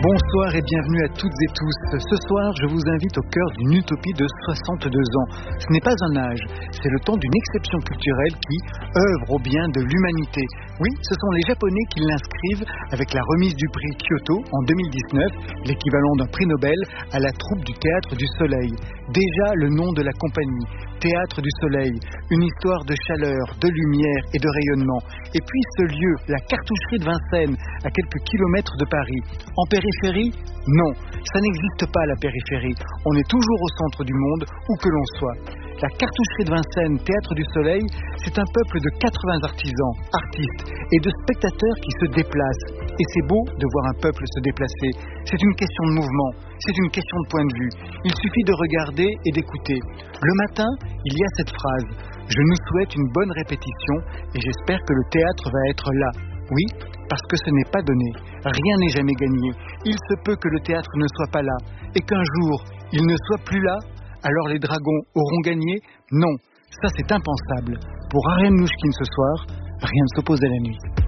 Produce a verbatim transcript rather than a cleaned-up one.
Bonsoir et bienvenue à toutes et tous. Ce soir, je vous invite au cœur d'une utopie de soixante-deux ans. Ce n'est pas un âge, c'est le temps d'une exception culturelle qui œuvre au bien de l'humanité. Oui, ce sont les Japonais qui l'inscrivent avec la remise du prix Kyoto en deux mille dix-neuf, l'équivalent d'un prix Nobel, à la troupe du Théâtre du Soleil. Déjà le nom de la compagnie, Théâtre du Soleil, une histoire de chaleur, de lumière et de rayonnement. Et puis ce lieu, la cartoucherie de Vincennes, à quelques kilomètres de Paris. En périphérie ? Non, ça n'existe pas la périphérie. On est toujours au centre du monde, où que l'on soit. La cartoucherie de Vincennes, Théâtre du Soleil, c'est un peuple de quatre-vingts artisans, artistes et de spectateurs qui se déplacent. Et c'est beau de voir un peuple se déplacer. C'est une question de mouvement, c'est une question de point de vue. Il suffit de regarder et d'écouter. Le matin, il y a cette phrase « Je nous souhaite une bonne répétition et j'espère que le théâtre va être là ». Oui, parce que ce n'est pas donné. Rien n'est jamais gagné. Il se peut que le théâtre ne soit pas là et qu'un jour, il ne soit plus là. Alors les dragons auront gagné ? Non, ça c'est impensable. Pour Ariane Nouchkine ce soir, rien ne s'oppose à la nuit.